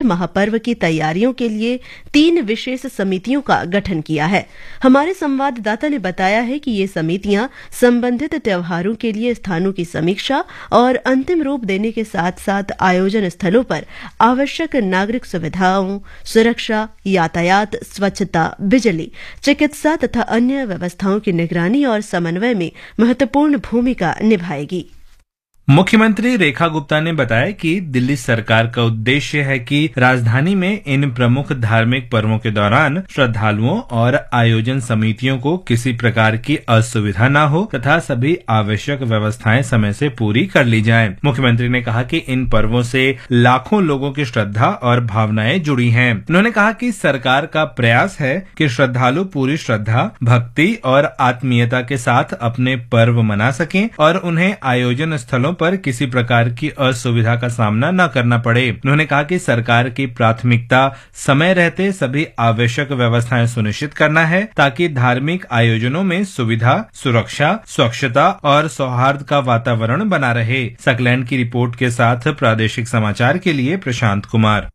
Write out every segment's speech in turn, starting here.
महापर्व की तैयारियों के लिए 3 विशेष समितियों का गठन किया है। हमारे संवाददाता ने बताया है कि ये समितियां संबंधित त्योहारों के लिए स्थानों की समीक्षा और अंतिम रूप देने के साथ साथ आयोजन स्थलों पर आवश्यक नागरिक सुविधाओं, सुरक्षा, यातायात, स्वच्छता, बिजली, चिकित्सा तथा अन्य व्यवस्थाओं की निगरानी और समन्वय में महत्वपूर्ण भूमिका निभाएगी। मुख्यमंत्री रेखा गुप्ता ने बताया कि दिल्ली सरकार का उद्देश्य है कि राजधानी में इन प्रमुख धार्मिक पर्वों के दौरान श्रद्धालुओं और आयोजन समितियों को किसी प्रकार की असुविधा न हो तथा सभी आवश्यक व्यवस्थाएं समय से पूरी कर ली जाएं। मुख्यमंत्री ने कहा कि इन पर्वों से लाखों लोगों की श्रद्धा और भावनाएं जुड़ी हैं। उन्होंने कहा कि सरकार का प्रयास है कि श्रद्धालु पूरी श्रद्धा, भक्ति और आत्मीयता के साथ अपने पर्व मना सकें और उन्हें आयोजन स्थलों पर किसी प्रकार की असुविधा का सामना न करना पड़े। उन्होंने कहा कि सरकार की प्राथमिकता समय रहते सभी आवश्यक व्यवस्थाएं सुनिश्चित करना है ताकि धार्मिक आयोजनों में सुविधा, सुरक्षा, स्वच्छता और सौहार्द का वातावरण बना रहे। सकलैंड की रिपोर्ट के साथ प्रादेशिक समाचार के लिए प्रशांत कुमार।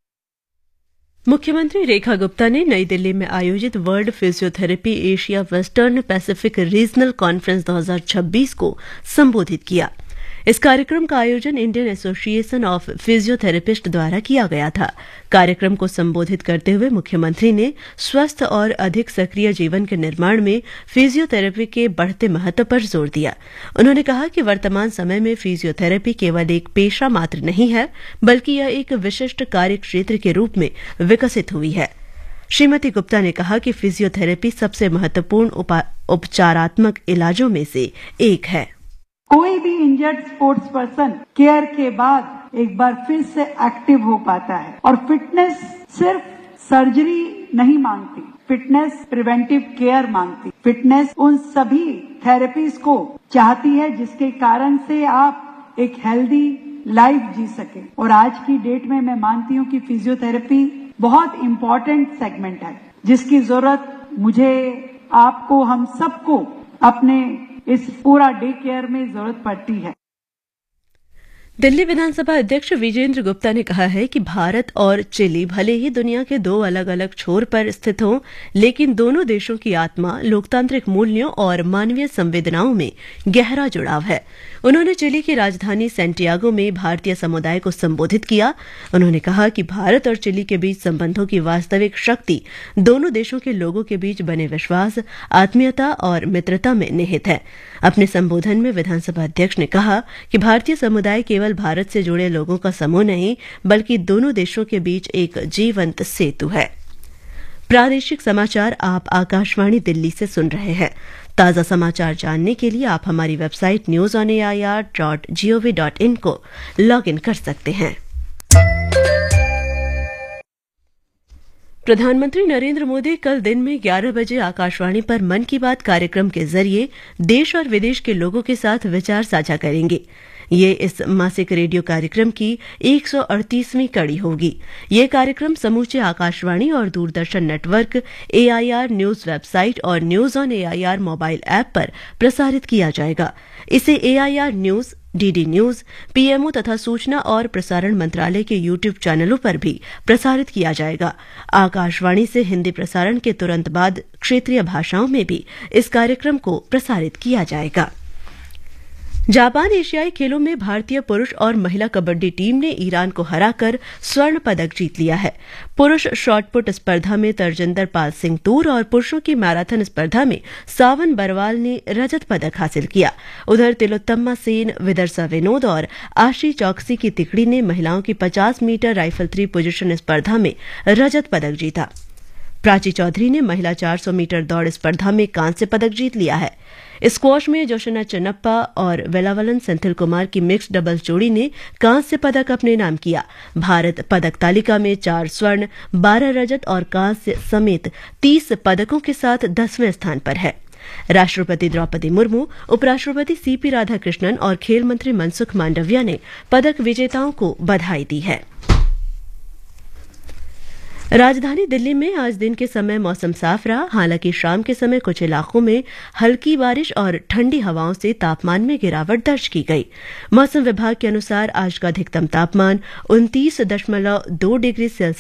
मुख्यमंत्री रेखा गुप्ता ने नई दिल्ली में आयोजित world physiotherapy Asia western Pacific regional conference 2026 को संबोधित किया। इस कार्यक्रम का आयोजन इंडियन एसोसिएशन ऑफ फिजियोथेरेपिस्ट द्वारा किया गया था। कार्यक्रम को संबोधित करते हुए मुख्यमंत्री ने स्वस्थ और अधिक सक्रिय जीवन के निर्माण में फिजियोथेरेपी के बढ़ते महत्व पर जोर दिया। उन्होंने कहा कि वर्तमान समय में फिजियोथेरेपी केवल एक पेशा मात्र नहीं है, बल्कि यह एक विशिष्ट कार्य क्षेत्र के रूप में विकसित हुई है। श्रीमती गुप्ता ने कहा कि फिजियोथेरेपी सबसे महत्वपूर्ण उपचारात्मक इलाजों में से एक है। कोई भी इंजर्ड स्पोर्ट्स पर्सन केयर के बाद एक बार फिर से एक्टिव हो पाता है। और फिटनेस सिर्फ सर्जरी नहीं मांगती, फिटनेस प्रिवेंटिव केयर मांगती। फिटनेस उन सभी थेरेपीज को चाहती है जिसके कारण से आप एक हेल्दी लाइफ जी सके। और आज की डेट में मैं मानती हूँ कि फिजियोथेरेपी बहुत इम्पोर्टेंट सेगमेंट है जिसकी जरूरत मुझे, आपको, हम सबको अपने इस पूरा डे केयर में जरूरत पड़ती है। दिल्ली विधानसभा अध्यक्ष विजेंद्र गुप्ता ने कहा है कि भारत और चिली भले ही दुनिया के 2 अलग अलग छोर पर स्थित हों, लेकिन दोनों देशों की आत्मा, लोकतांत्रिक मूल्यों और मानवीय संवेदनाओं में गहरा जुड़ाव है। उन्होंने चिली की राजधानी सैंटियागो में भारतीय समुदाय को संबोधित किया। उन्होंने कहा कि भारत और चिली के बीच संबंधों की वास्तविक शक्ति दोनों देशों के लोगों के बीच बने विश्वास, आत्मीयता और मित्रता में निहित है। अपने संबोधन में विधानसभा अध्यक्ष ने कहा कि भारतीय समुदाय केवल भारत से जुड़े लोगों का समूह नहीं, बल्कि दोनों देशों के बीच एक जीवंत सेतु है। प्रादेशिक समाचार आप आकाशवाणी दिल्ली से सुन रहे हैं। ताज़ा समाचार जानने के लिए आप हमारी वेबसाइट news.on.air.gov.in को लॉग इन कर सकते हैं। प्रधानमंत्री नरेंद्र मोदी कल दिन में 11 बजे आकाशवाणी पर मन की बात कार्यक्रम के जरिए देश और विदेश के लोगों के साथ विचार साझा करेंगे। ये इस मासिक रेडियो कार्यक्रम की 138वीं कड़ी होगी। ये कार्यक्रम समूचे आकाशवाणी और Doordarshan network, AIR news website और news on AIR mobile app पर प्रसारित किया जाएगा। इसे AIR news, DD news, PMO तथा सूचना और प्रसारण मंत्रालय के YouTube चैनलों पर भी प्रसारित किया जाएगा। आकाशवाणी से हिंदी प्रसारण के तुरंत बाद क्षेत्रीय भाषाओं में भी इस कार्यक्रम को प्रसारित किया जाएगा। जापान एशियाई खेलों में भारतीय पुरुष और महिला कबड्डी टीम ने ईरान को हराकर स्वर्ण पदक जीत लिया है। पुरुष शॉटपुट स्पर्धा में तरजिंदर पाल सिंह तूर और पुरुषों की मैराथन स्पर्धा में सावन बरवाल ने रजत पदक हासिल किया। उधर तिलोत्तमा सेन, विदर्सा विनोद और आशी चौकसी की तिकड़ी ने महिलाओं की 50 मीटर राइफल 3 पोजीशन स्पर्धा में रजत पदक जीता। प्राची चौधरी ने महिला 400 मीटर दौड़ स्पर्धा में कांस्य पदक जीत लिया है। स्क्वॉश में जोशना चन्नप्पा और वेलावलन सेंथिल कुमार की मिक्स्ड डबल्स जोड़ी ने कांस्य पदक अपने नाम किया। भारत पदक तालिका में 4 स्वर्ण, 12 रजत और कांस्य समेत 30 पदकों के साथ 10वें स्थान पर है। राष्ट्रपति द्रौपदी मुर्मू, उपराष्ट्रपति CP राधाकृष्णन और खेल मंत्री मनसुख मांडविया ने पदक विजेताओं को बधाई दी है। राजधानी दिल्ली में आज दिन के समय मौसम साफ रहा। हालांकि शाम के समय कुछ इलाकों में हल्की बारिश और ठंडी हवाओं से तापमान में गिरावट दर्ज की गई। मौसम विभाग के अनुसार आज का अधिकतम तापमान 29.2 डिग्री सेल्सियस